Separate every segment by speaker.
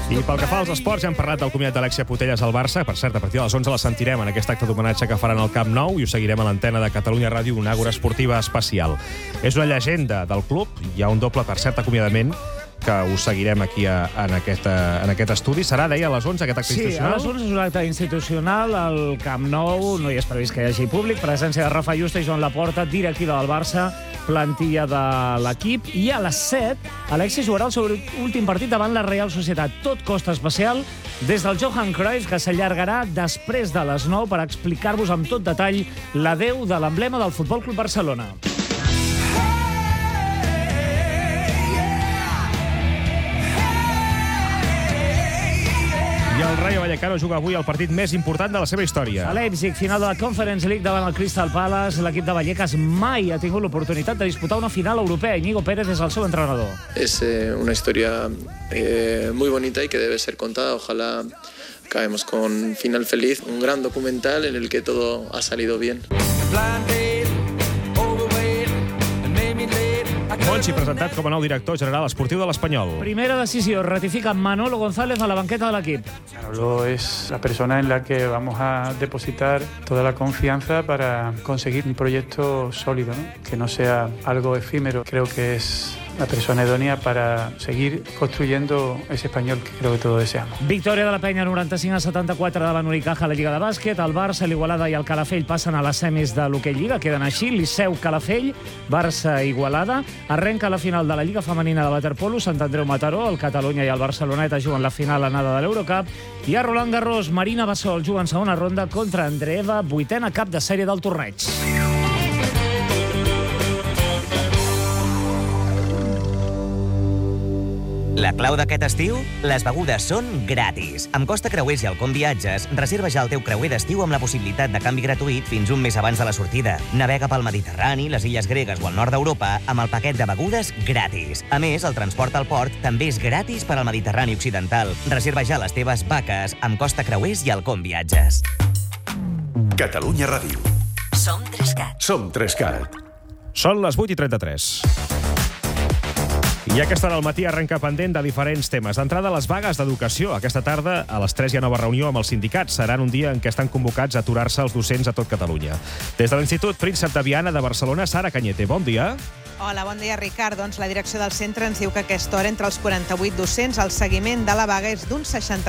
Speaker 1: I pel que fa als esports, ja hem parlat del comiat d'Alexia Putellas al Barça. Per cert, a partir de les 11 la sentirem en aquest acte d'homenatge que faran al Camp Nou i ho seguirem a l'antena de Catalunya Ràdio, una àgora esportiva especial. És una llegenda del club. Hi ha un doble, per cert, acomiadament que us seguirem aquí en aquest estudi. Serà, deia, a les 11 aquest acte institucional?
Speaker 2: Sí, a les 11 és un acte institucional al Camp Nou, no hi és previst que hi hagi públic, presència de Rafa Yusta i Joan Laporta, directiva del Barça, plantilla de l'equip, i a les 7 Alexis jugarà el seu últim partit davant la Real Societat. Tot costa especial des del Johan Cruyff, que s'allargarà després de les 9 per explicar-vos amb tot detall l'adeu de l'emblema del Futbol Club Barcelona.
Speaker 1: I el Rayo Vallecano juga avui el partit més important de la seva història.
Speaker 2: A Leipzig, final de la Conference League davant el Crystal Palace. L'equip de Vallecas mai ha tingut l'oportunitat de disputar una final europea. Íñigo Pérez és el seu entrenador.
Speaker 3: Es una historia muy bonita y que debe ser contada. Ojalá acabemos con un final feliz. Un gran documental en el que todo ha salido bien.
Speaker 1: Monchi, presentat com a nou director general esportiu de l'Espanyol.
Speaker 2: Primera decisió, ratifica Manolo González a la banqueta de l'equip.
Speaker 4: Manolo es la persona en la que vamos a depositar toda la confianza para conseguir un proyecto sólido, ¿no? Que no sea algo efímero. Creo que es la persona idónea para seguir construyendo ese Espanyol que creo que todos deseamos.
Speaker 2: Victòria de la Penya 95-74 davant Unicaja a la Lliga de Bàsquet. El Barça, l'Igualada i el Calafell passen a les semis de l'Hoquei Lliga. Queden així Liceu, Calafell, Barça, Igualada. Arrenca la final de la Lliga Femenina de waterpolo. Sant Andreu Mataró, el Catalunya i el Barceloneta juguen la final anada de l'Eurocup. I a Roland Garros, Marina Bassol juga en segona ronda contra Andreeva, vuitena cap de sèrie del torneig.
Speaker 5: La clau d'aquest estiu? Les begudes són gratis. Amb Costa Creuers i Alcon Viatges, reserva ja el teu creuer d'estiu amb la possibilitat de canvi gratuït fins un mes abans de la sortida. Navega pel Mediterrani, les illes gregues o el nord d'Europa amb el paquet de begudes gratis. A més, el transport al port també és gratis per al Mediterrani Occidental. Reserva ja les teves vaques amb Costa Creuers i Alcon Viatges.
Speaker 6: Catalunya Ràdio.
Speaker 5: Som 3CAT.
Speaker 6: Som 3CAT.
Speaker 1: Són les 8:33. I aquesta hora al matí arrenca pendent de diferents temes. D'entrada, les vagues d'educació. Aquesta tarda, a les 3 hi ha nova reunió amb els sindicats. Seran un dia en què estan convocats a aturar-se els docents a tot Catalunya. Des de l'Institut Príncep de Viana de Barcelona, Sara Cañete, bon dia.
Speaker 7: Hola, bon dia, Ricard. Doncs la direcció del centre ens diu que a aquesta hora, entre els 48 docents, el seguiment de la vaga és d'un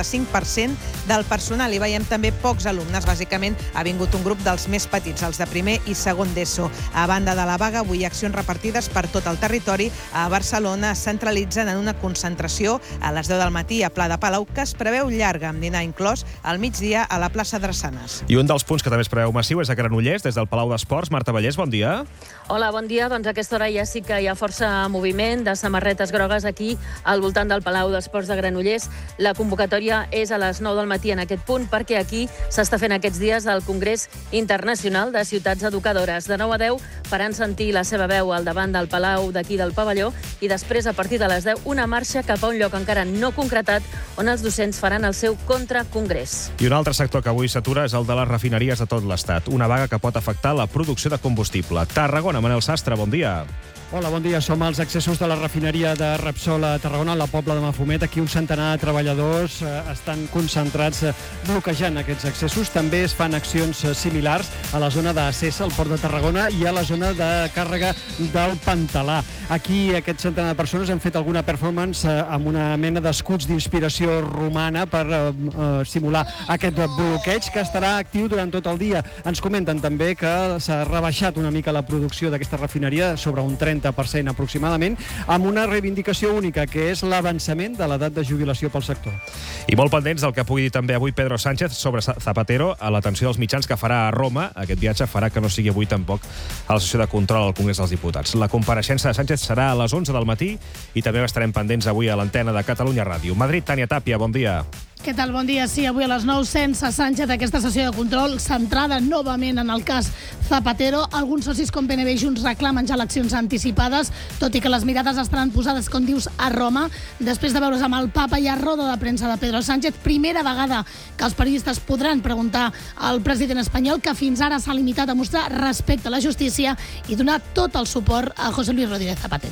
Speaker 7: 65% del personal. I veiem també pocs alumnes. Bàsicament, ha vingut un grup dels més petits, els de primer i segon d'ESO. A banda de la vaga, avui hi ha accions repartides per tot el territori. A Barcelona es centralitzen en una concentració a les 10 del matí a Pla de Palau, que es preveu llarga, amb dinar inclòs, al migdia a la plaça Drassanes.
Speaker 1: I un dels punts que també es preveu massiu és a Granollers, des del Palau d'Esports. Marta Vallès, bon dia.
Speaker 8: Hola, bon dia. Doncs a aquesta hora ja sí que hi ha força moviment de samarretes grogues aquí al voltant del Palau d'Esports de Granollers. La convocatòria és a les 9 del matí en aquest punt perquè aquí s'està fent aquests dies el Congrés Internacional de Ciutats Educadores. De 9 a 10 faran sentir la seva veu al davant del Palau d'aquí del pavelló i després, a partir de les 10, una marxa cap a un lloc encara no concretat on els docents faran el seu contracongrés.
Speaker 1: I un altre sector que avui s'atura és el de les refineries de tot l'Estat. Una vaga que pot afectar la producció de combustible. Tarragona, Manel Sastre, bon dia.
Speaker 9: Hola, bon dia. Som als accessos de la refineria de Repsol a Tarragona, a la Pobla de Mafumet. Aquí un centenar de treballadors estan concentrats bloquejant aquests accessos. També es fan accions similars a la zona d'Acessa, al Port de Tarragona, i a la zona de càrrega del Pantalà. Aquí aquest centenar de persones han fet alguna performance amb una mena d'escuts d'inspiració romana per simular aquest bloqueig que estarà actiu durant tot el dia. Ens comenten també que s'ha rebaixat una mica la producció d'aquesta refineria sobre un 30% aproximadament, amb una reivindicació única, que és l'avançament de l'edat de jubilació pel sector.
Speaker 1: I molt pendents del que pugui dir també avui Pedro Sánchez sobre Zapatero a l'atenció dels mitjans que farà a Roma. Aquest viatge farà que no sigui avui tampoc a la sessió de control al Congrés dels Diputats. La compareixença de Sánchez serà a les 11 del matí i també estarem pendents avui a l'antena de Catalunya Ràdio. Madrid, Tània Tàpia, bon dia.
Speaker 10: Què tal? Bon dia. Sí, avui a les 9, sense Sánchez, aquesta sessió de control centrada novament en el cas Zapatero. Alguns socis com PNB i Junts reclamen ja eleccions anticipades, tot i que les mirades estaran posades, com dius, a Roma. Després de veure's amb el papa i a roda de premsa de Pedro Sánchez, primera vegada que els periodistes podran preguntar al president espanyol, que fins ara s'ha limitat a mostrar respecte a la justícia i donar tot el suport a José Luis Rodríguez Zapatero.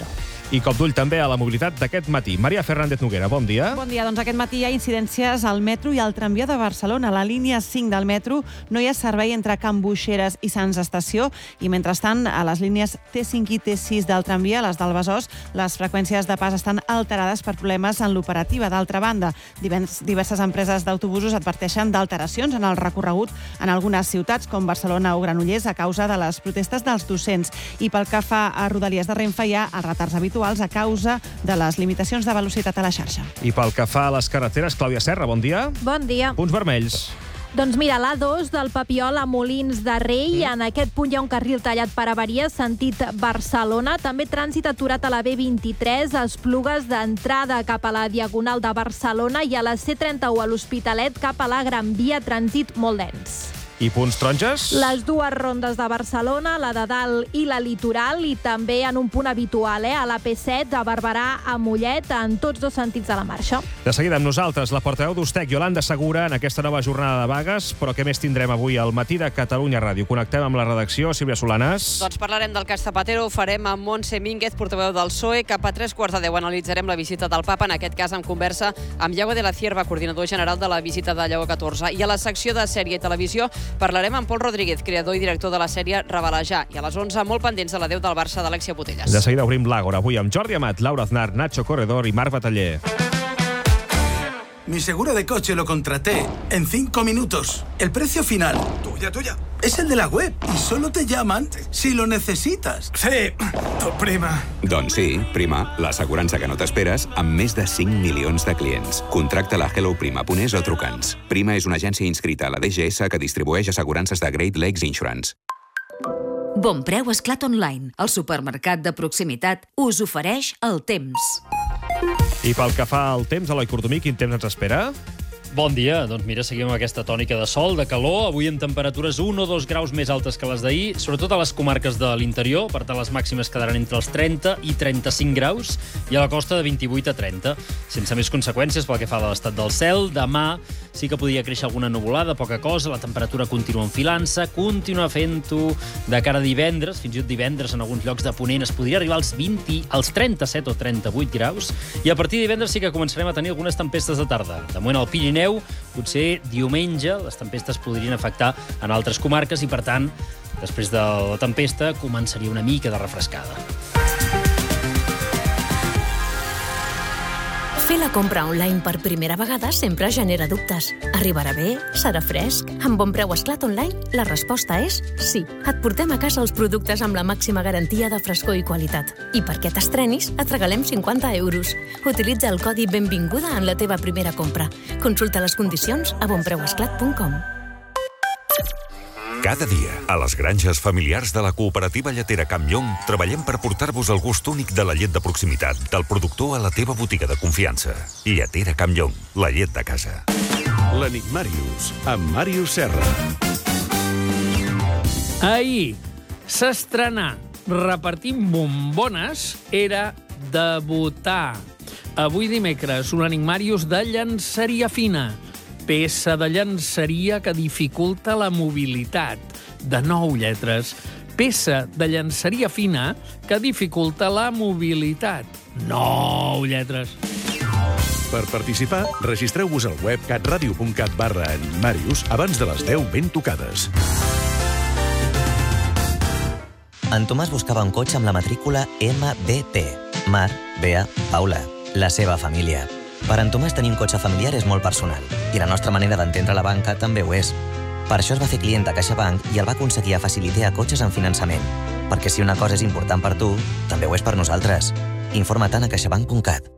Speaker 1: I cop d'ull també a la mobilitat d'aquest matí. Maria Fernández Noguera, bon dia.
Speaker 11: Bon dia. Doncs aquest matí hi ha incidències al metro i al tramvia de Barcelona. A la línia 5 del metro no hi ha servei entre Can Buixeres i Sants Estació i, mentrestant, a les línies T5 i T6 del tramvia, les del Besòs, les freqüències de pas estan alterades per problemes en l'operativa. D'altra banda, diverses empreses d'autobusos adverteixen d'alteracions en el recorregut en algunes ciutats, com Barcelona o Granollers, a causa de les protestes dels docents. I pel que fa a Rodalies de Renfe, hi ha els retards habituals a causa de les limitacions de velocitat a la xarxa.
Speaker 1: I pel que fa a les carreteres, Clàudia Serra, bon dia.
Speaker 12: Bon dia.
Speaker 1: Punts vermells.
Speaker 12: Doncs mira, l'A2 del Papiol a Molins de Rei. En aquest punt hi ha un carril tallat per avaries, sentit Barcelona. També trànsit aturat a la B23, a Esplugues d'entrada cap a la Diagonal de Barcelona i a la C31 a l'Hospitalet cap a la Gran Via, trànsit molt dens.
Speaker 1: I punts taronges?
Speaker 12: Les dues rondes de Barcelona, la de Dalt i la Litoral, i també en un punt habitual, a la P7, a Barberà, a Mollet, en tots dos sentits de la marxa.
Speaker 1: De seguida amb nosaltres, la portaveu d'Ustec, Yolanda Segura, en aquesta nova jornada de vagues, però què més tindrem avui al matí de Catalunya Ràdio? Connectem amb la redacció, Sílvia Solanas.
Speaker 13: Doncs parlarem del cas Zapatero, ho farem amb Montse Mínguez, portaveu del PSOE. Cap a 3:15 analitzarem la visita del papa, en aquest cas en conversa amb Iago de la Cierva, coordinador general de la visita de Lleó XIV. I a la secció de sèrie i televisió parlarem amb Pol Rodríguez, creador i director de la sèrie Rebelejar. I a les 11, molt pendents de l'adeu del Barça d'Alexia Putellas.
Speaker 1: De seguida obrim l'Àgora, avui amb Jordi Amat, Laura Aznar, Nacho Corredor i Marc Bataller.
Speaker 14: Mi seguro de coche lo contraté en 5 minutos. El precio final tuya es el de la web y solo te llaman si lo necesitas. Sí, tu prima.
Speaker 15: Doncs sí, Prima, l'assegurança que no t'esperes amb més de 5 milions de clients. Contracta-la a helloprima.es o truca'ns. Prima és una agència inscrita a la DGS que distribueix assegurances de Great Lakes Insurance.
Speaker 16: Bon Preu Esclat Online, el supermercat de proximitat, us ofereix el temps.
Speaker 1: I pel que fa al temps, Eloi Cordomí, quin temps ens espera?
Speaker 17: Bon dia. Doncs mira, seguim amb aquesta tònica de sol, de calor. Avui amb temperatures 1 o 2 graus més altes que les d'ahir, sobretot a les comarques de l'interior. Per tant, les màximes quedaran entre els 30 i 35 graus i a la costa de 28 a 30. Sense més conseqüències pel que fa a l'estat del cel. Demà sí que podria créixer alguna nuvolada, poca cosa. La temperatura continua enfilant-se, continua fent-ho de cara a divendres. Fins i tot divendres en alguns llocs de Ponent es podria arribar als 37 o 38 graus. I a partir de divendres sí que començarem a tenir algunes tempestes de tarda. De moment al Pirineu, potser diumenge, les tempestes podrien afectar en altres comarques i, per tant, després de la tempesta començaria una mica de refrescada.
Speaker 16: Fer la compra online per primera vegada sempre genera dubtes. Arribarà bé? Serà fresc? Amb Bon Preu Esclat Online, la resposta és sí. Et portem a casa els productes amb la màxima garantia de frescor i qualitat. I perquè t'estrenis, et regalem 50 euros. Utilitza el codi Benvinguda en la teva primera compra. Consulta les condicions a bonpreuesclat.com.
Speaker 6: Cada dia, a les granges familiars de la cooperativa lletera Campllong, treballem per portar-vos el gust únic de la llet de proximitat, del productor a la teva botiga de confiança. Lletera Campllong, la llet de casa. L'Enigmàrius, amb Màrius Serra.
Speaker 18: Ahir s'estrenà repartint bombones era debutar. Avui dimecres, un Enigmàrius de llançaria fina. Peça de llançaria que dificulta la mobilitat. De 9 lletres. Peça de llançaria fina que dificulta la mobilitat. 9 lletres.
Speaker 6: Per participar, registreu-vos al web catradio.cat/Enigmàrius abans de les 10 ben tocades.
Speaker 5: En Tomàs buscava un cotxe amb la matrícula MBP. Mar, Bea, Paula. La seva família. Per en Tomàs tenir un cotxe familiar és molt personal i la nostra manera d'entendre la banca també ho és. Per això es va fer client de CaixaBank i el va aconseguir a facilitar cotxes en finançament. Perquè si una cosa és important per tu, també ho és per nosaltres. Informa-te'n a caixabank.cat.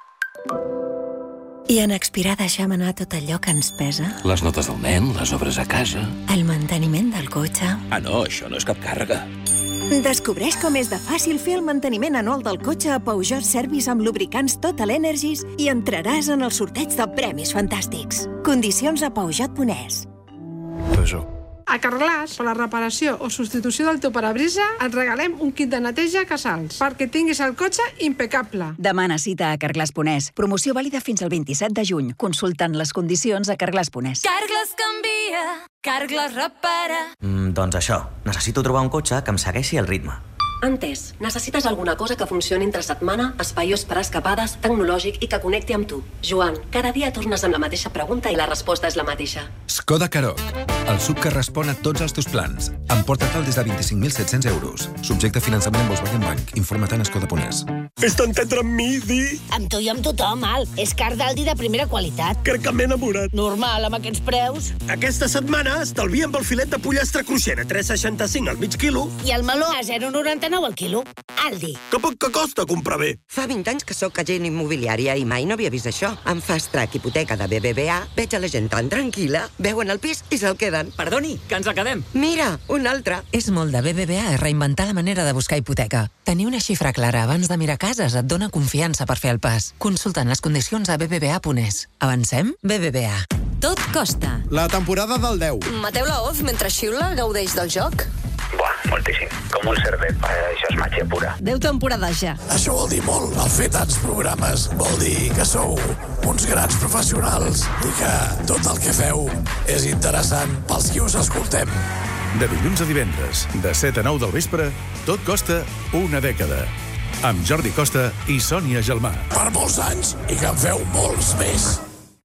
Speaker 19: I en expirar deixem anar tot allò que ens pesa?
Speaker 20: Les notes del nen, les obres a casa...
Speaker 19: El manteniment del cotxe...
Speaker 20: Ah, no, això no és cap càrrega.
Speaker 19: Descobreix com és de fàcil fer el manteniment anual del cotxe a Peugeot Service amb lubricants Total Energies i entraràs en el sorteig de premis fantàstics. Condicions a Peugeot.es.
Speaker 20: Peugeot.
Speaker 21: A Carglass, per la reparació o substitució del teu parabrisa, et regalem un kit de neteja Casals perquè tinguis el cotxe impecable.
Speaker 22: Demana cita a Carglass.es. Promoció vàlida fins al 27 de juny. Consultant les condicions a Carglass.es.
Speaker 23: Carglass canvia, Carglass repara.
Speaker 5: Doncs això, necessito trobar un cotxe que em segueixi el ritme.
Speaker 3: Entès. Necessites alguna cosa que funcioni entre setmana, espaiós per escapades, tecnològic i que connecti amb tu. Joan, cada dia tornes amb la mateixa pregunta i la resposta és la mateixa.
Speaker 4: Skoda Karoq, el SUV que respon a tots els teus plans. Emporta-te'l des de 25.700 euros. Subjecte a finançament en Volkswagen Bank. Informa't en Skoda.es.
Speaker 23: Fes-te entendre amb mi, Di.
Speaker 24: Amb tu i amb tothom, Al. És car d'Aldi de primera qualitat.
Speaker 23: Crec que m'he enamorat.
Speaker 24: Normal, amb aquests preus.
Speaker 23: Aquesta setmana estalviem pel filet de pollastre cruixent a 3,65 al mig quilo.
Speaker 24: I el meló a 0,99 al quilo. Aldi.
Speaker 23: Que poc que costa comprar bé.
Speaker 25: Fa 20 anys que sóc agent immobiliària i mai no havia vist això. Amb Fast Track Hipoteca de BBVA veig a la gent tan tranquil·la, veuen el pis i se'l queden.
Speaker 26: Perdoni, que ens el quedem.
Speaker 25: Mira, un altre.
Speaker 27: És molt de BBVA reinventar la manera de buscar hipoteca. Tenir una xifra clara abans de mirar cases et dona confiança per fer el pas. Consultant les condicions a bbva.es. Avancem? BBVA.
Speaker 28: Tot costa.
Speaker 29: La temporada del 10.
Speaker 28: Mateu Laoz, mentre xiula, gaudeix del joc?
Speaker 30: Buah, moltíssim. Com un cervet. Això és màgia pura.
Speaker 28: 10 temporades ja.
Speaker 29: Això vol dir molt. El fer tants programes vol dir que sou uns grans professionals i que tot el que feu és interessant pels qui us escoltem.
Speaker 31: De dilluns a divendres, de 7 a 9 del vespre, Tot costa una dècada. Amb Jordi Costa i Sònia Gelmà.
Speaker 29: Per molts anys i que en feu molts més.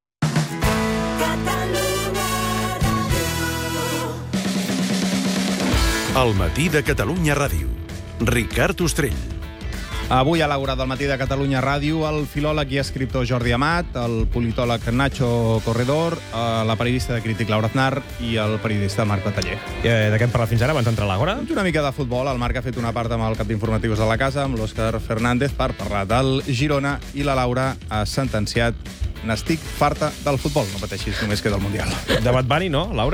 Speaker 31: El matí de Catalunya Ràdio. Ricard Ostrell.
Speaker 32: Avui a l'Hora del matí de Catalunya Ràdio, el filòleg i escriptor Jordi Amat, el politòleg Nacho Corredor, la periodista de Crític Laura Aznar i el periodista Marc Bataller.
Speaker 1: De què hem parlat fins ara, abans d'entrar a l'Hora?
Speaker 32: Una mica de futbol. El Marc ha fet una part amb el cap d'informatius de la casa, amb l'Òscar Fernández, per parlar del Girona, i la Laura ha sentenciat: n'estic farta del futbol. No pateixis, només queda el Mundial.
Speaker 1: De Bad Bunny, no, Laura?